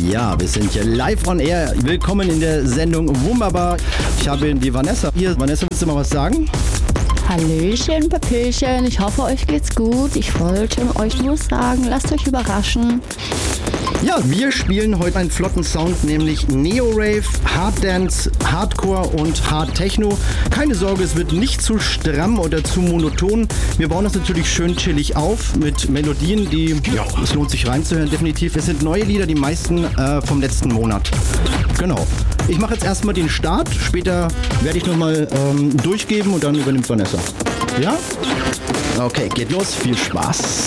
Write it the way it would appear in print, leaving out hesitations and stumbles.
Ja, wir sind hier live on air. Willkommen in der Sendung Wunderbar. Ich habe die Vanessa hier. Vanessa, willst du mal was sagen? Hallöchen, Papöchen, ich hoffe, euch geht's gut. Ich wollte euch nur sagen, lasst euch überraschen. Ja, wir spielen heute einen flotten Sound, nämlich Neo-Rave, Hard Dance, Hardcore und Hard Techno. Keine Sorge, es wird nicht zu stramm oder zu monoton. Wir bauen das natürlich schön chillig auf mit Melodien, die, ja, es lohnt sich reinzuhören, definitiv. Es sind neue Lieder, die meisten vom letzten Monat. Genau. Ich mache jetzt erstmal den Start, später werde ich nochmal durchgeben und dann übernimmt Vanessa. Ja? Okay, geht los, viel Spaß.